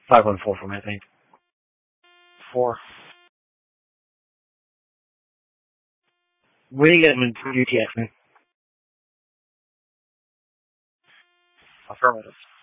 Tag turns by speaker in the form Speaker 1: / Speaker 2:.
Speaker 1: 514 for me, I think. 4. Where do you get them in UTX, man? Affirmative.